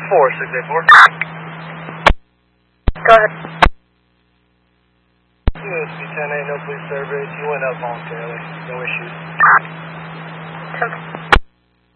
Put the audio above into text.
Go ahead. USP 10 ain't no police service. You went up voluntarily. No issues. 10.